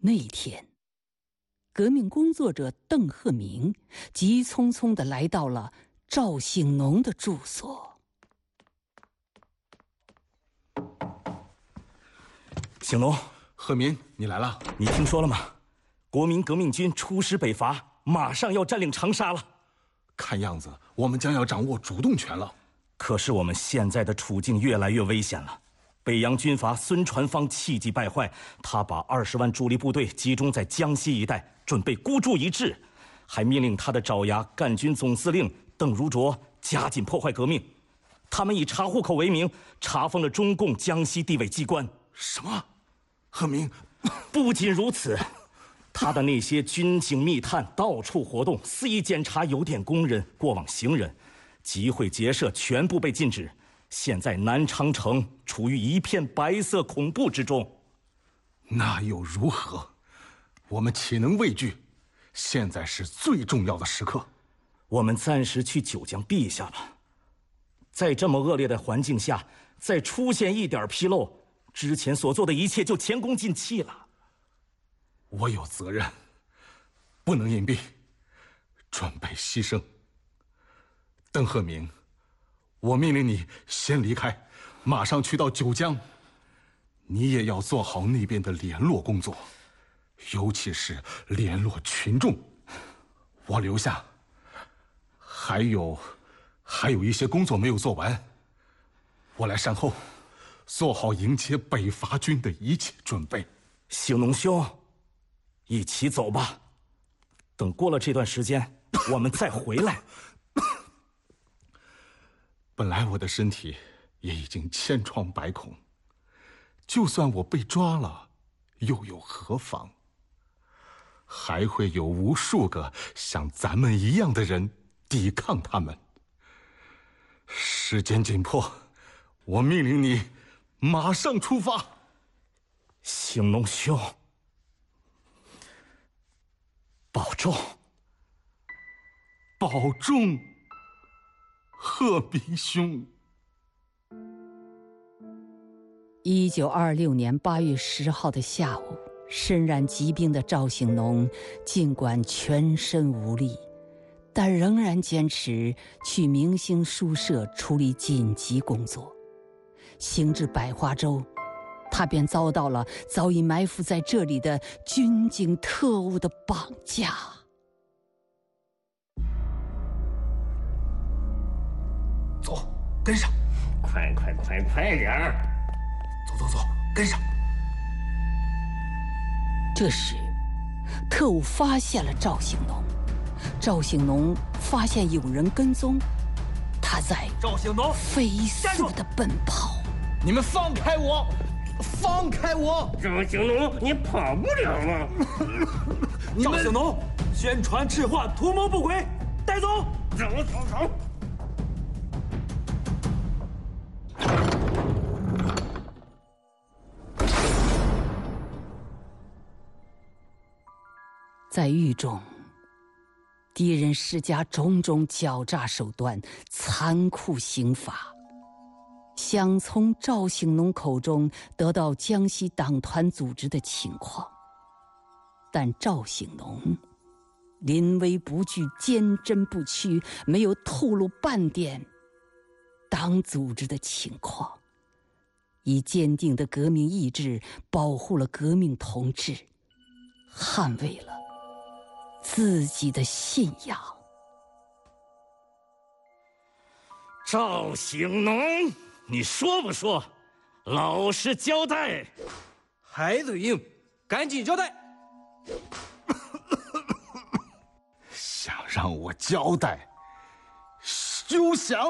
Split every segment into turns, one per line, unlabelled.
那天，革命工作者邓鹤鸣急匆匆地来到了赵醒农的住所。
醒农，
鹤鸣，你来了。
你听说了吗？国民革命军出师北伐，马上要占领长沙了。
看样子，我们将要掌握主动权了。
可是我们现在的处境越来越危险了。北洋军阀孙传芳气急败坏，他把20万主力部队集中在江西一带，准备孤注一掷，还命令他的爪牙赣军总司令邓如镯加紧破坏革命。他们以查户口为名，查封了中共江西地委机关。
什么？鹤鸣，
不仅如此，他的那些军警密探到处活动，肆意检查邮电工人、过往行人，集会结社全部被禁止。现在南昌城处于一片白色恐怖之中。
那又如何？我们岂能畏惧？现在是最重要的时刻。
我们暂时去九江避一下吧。在这么恶劣的环境下，再出现一点纰漏，之前所做的一切就前功尽弃了。
我有责任，不能隐蔽，准备牺牲。邓鹤鸣，我命令你先离开，马上去到九江。你也要做好那边的联络工作，尤其是联络群众。我留下，还有一些工作没有做完，我来善后，做好迎接北伐军的一切准备。
醒农兄，一起走吧。等过了这段时间，我们再回来。
本来我的身体也已经千疮百孔，就算我被抓了，又有何妨？还会有无数个像咱们一样的人抵抗他们。时间紧迫，我命令你马上出发。
醒农兄，保重，
保重。鹤鸣兄。
1926年8月10号的下午，身染疾病的赵醒农尽管全身无力，但仍然坚持去明星书社处理紧急工作。行至百花洲，他便遭到了早已埋伏在这里的军警特务的绑架。
走，跟上！
快点儿！
走，跟上！
这时，特务发现了赵醒农。赵醒农发现有人跟踪，他在
赵醒农
飞速地奔跑。
你们放开我！放开我！
赵醒农，你跑不了了！
赵醒农宣传赤化，图谋不轨，带走！
走！
在狱中，敌人施加种种狡诈手段、残酷刑罚，想从赵醒农口中得到江西党团组织的情况，但赵醒农临危不惧、坚贞不屈，没有透露半点党组织的情况，以坚定的革命意志保护了革命同志，捍卫了自己的信仰。
赵醒农，你说不说？老实交代。
还嘴硬，赶紧交代！
想让我交代，休想！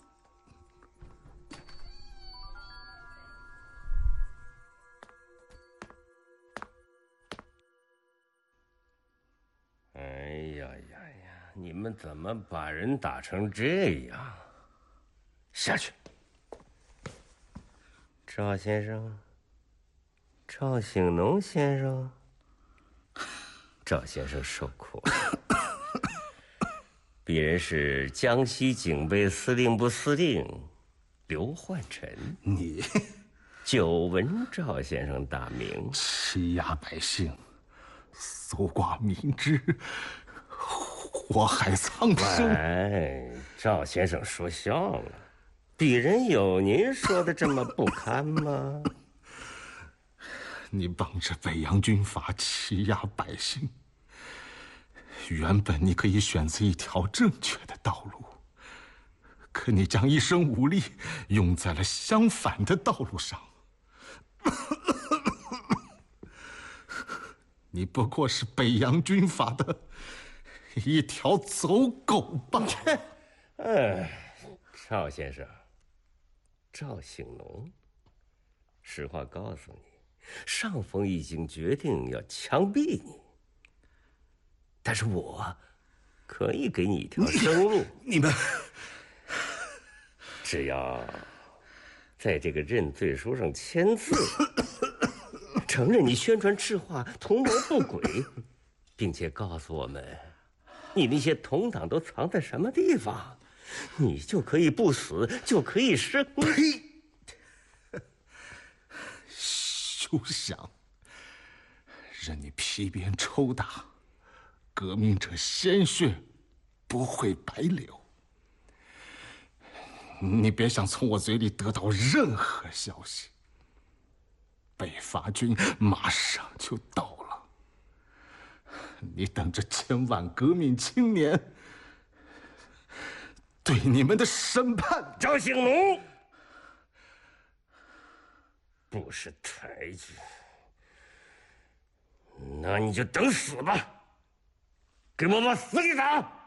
你们怎么把人打成这样？下去！赵先生，赵醒农先生，赵先生受苦了。鄙人是江西警备司令部司令刘焕臣。
你
久闻赵先生大名，
欺压百姓， 搜刮明知，祸害苍生。
哎，赵先生说笑了，鄙人有您说的这么不堪吗？
你帮着北洋军阀欺压百姓，原本你可以选择一条正确的道路，可你将一身武力用在了相反的道路上。你不过是北洋军阀的一条走狗罢了。
赵先生，赵醒农，实话告诉你，上峰已经决定要枪毙你，但是我可以给你一条生路。
你们
只要在这个认罪书上签字，承认你宣传赤话、图谋不轨，并且告诉我们你那些同党都藏在什么地方，你就可以不死，就可以生。
休想！任你皮鞭抽打，革命者鲜血不会白流。你别想从我嘴里得到任何消息。北伐军马上就到了，你等着千万革命青年对你们的审判。
赵醒农不识抬举，那你就等死吧！给我往死里打！